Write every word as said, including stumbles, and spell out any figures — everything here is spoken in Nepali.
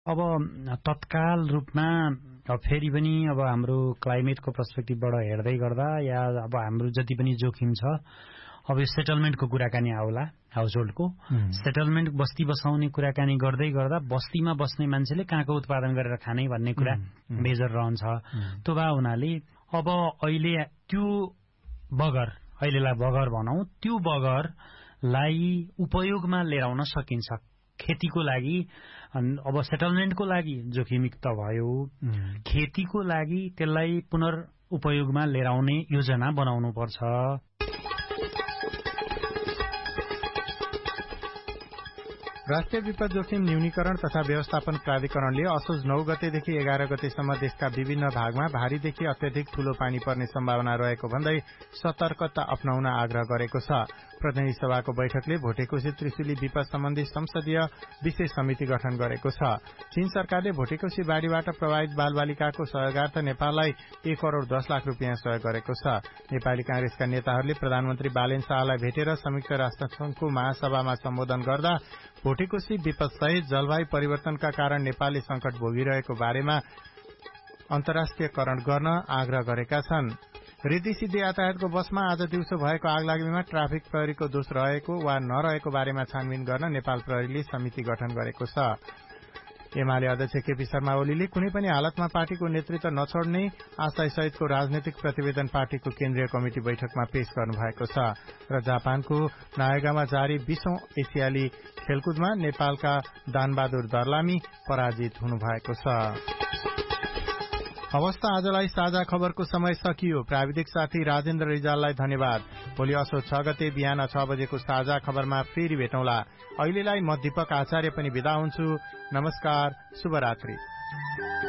अब तत्काल रूपमा अब फेरि पनि अब हाम्रो क्लाइमेटको पर्सपेक्टिभबाट हेर्दै गर्दा या अब हाम्रो जति पनि जोखिम छ अब यो सेटलमेन्टको कुराकानी आउला हाउस होल्डको सेटलमेन्ट बस्ती बसाउने कुराकानी गर्दै गर्दा बस्तीमा बस्ने मान्छेले कहाँको उत्पादन गरेर खाने भन्ने कुरा मेजर रहन्छ। त्यो भए हुनाले अब अहिले त्यो बगर अहिलेलाई बगर भनौं त्यो बगरलाई उपयोगमा लिएर आउन सकिन्छ। खेतीको लागि अब सेटलमेन्टको लागि जोखिमिक त भयो, खेतीको लागि त्यसलाई पुनर्उपयोगमा लिएर आउने योजना बनाउनु पर्छ। राष्ट्रिय विपद जोखिम न्यूनीकरण तथा व्यवस्थापन प्राधिकरणले असोज नौ गतेदेखि एघार गतेसम्म देशका विभिन्न भागमा भारीदेखि अत्यधिक ठूलो पानी पर्ने सम्भावना रहेको भन्दै सतर्कता अपनाउन आग्रह गरेको छ। प्रतिनिधि सभाको बैठकले भोटेकोशी त्रिशुली विपद सम्बन्धी संसदीय विशेष समिति गठन गरेको छ। चीन सरकारले भोटेकोशी बाढ़ीबाट प्रभावित बालबालिकाको सहयोगार्थ नेपाललाई एक करोड़ दस लाख रूपियाँ सहयोग गरेको छ। नेपाली कांग्रेसका नेताहरूले प्रधानमन्त्री बालेन शाहलाई भेटेर संयुक्त राष्ट्र संघको महासभामा सम्बोधन गर्दा भोटेकोशी विपद सहित जलवायु परिवर्तनका कारण नेपालले संकट भोगिरहेको बारेमा अन्तर्राष्ट्रियकरण गर्न आग्रह गरेका छन्। रिद्धि सिद्धि यातायातको बसमा आज दिउँसो भएको आगलागीमा ट्राफिक प्रहरीको दोष रहेको वा नरहेको बारेमा छानबिन गर्न नेपाल प्रहरीले समिति गठन गरेको छ। एमाले अध्यक्ष केपी शर्मा ओलीले कुनै पनि हालतमा पार्टीको नेतृत्व नछोड्ने आशय सहितको राजनैतिक प्रतिवेदन पार्टीको केन्द्रीय कमिटी बैठकमा पेश गर्नुभएको छ। र जापानको नायगामा जारी बीसौं एसियाली खेलकुदमा नेपालका दानबहादुर दर्लामी पराजित हुनुभएको छ। अवस्था आजलाई साझा खबरको समय सकियो। प्राविधिक साथी राजेन्द्र रिजाललाई धन्यवाद। भोलि असोज छ गते बिहान छ बजेको साझा खबरमा फेरि भेटौँला। अहिलेलाई म दीपक आचार्य पनि बिदा हुन्छु। नमस्कार, शुभरात्रि।